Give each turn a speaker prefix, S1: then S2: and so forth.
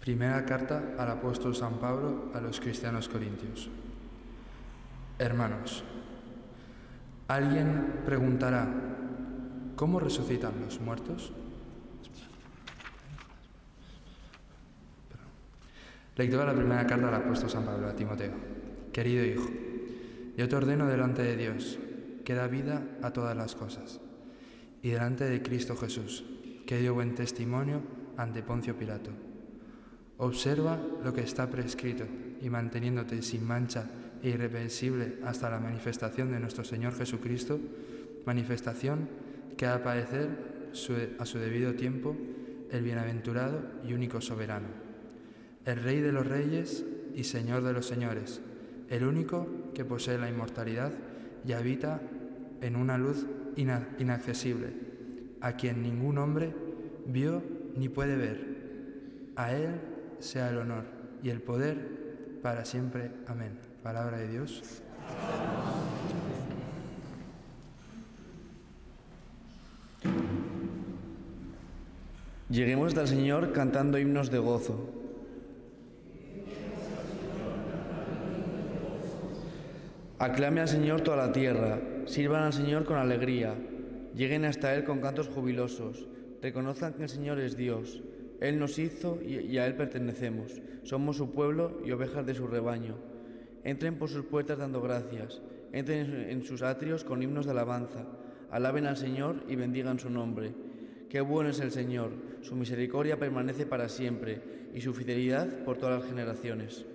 S1: Primera carta al apóstol San Pablo a los cristianos corintios. Hermanos, alguien preguntará, ¿cómo resucitan los muertos? Lectura de la primera carta al apóstol San Pablo a Timoteo. Querido hijo, yo te ordeno delante de Dios, que da vida a todas las cosas, y delante de Cristo Jesús, que dio buen testimonio ante Poncio Pilato. Observa lo que está prescrito y manteniéndote sin mancha e irreprensible hasta la manifestación de nuestro Señor Jesucristo, manifestación que ha de aparecer a su debido tiempo el bienaventurado y único soberano, el Rey de los reyes y Señor de los señores, el único que posee la inmortalidad y habita en una luz inaccesible, a quien ningún hombre vio ni puede ver. A Él sea el honor y el poder para siempre. Amén. Palabra de Dios.
S2: Lleguemos al Señor cantando himnos de gozo. Aclame al Señor toda la tierra, sirvan al Señor con alegría, lleguen hasta Él con cantos jubilosos, reconozcan que el Señor es Dios. Él nos hizo y a Él pertenecemos. Somos su pueblo y ovejas de su rebaño. Entren por sus puertas dando gracias. Entren en sus atrios con himnos de alabanza. Alaben al Señor y bendigan su nombre. Qué bueno es el Señor. Su misericordia permanece para siempre y su fidelidad por todas las generaciones.